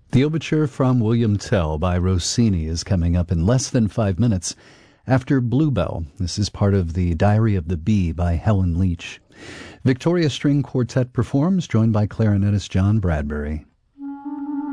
The overture from William Tell by Rossini is coming up in less than 5 minutes after Bluebell. This is part of the Diary of the Bee by Helen Leach. Victoria String Quartet performs, joined by clarinetist John Bradbury.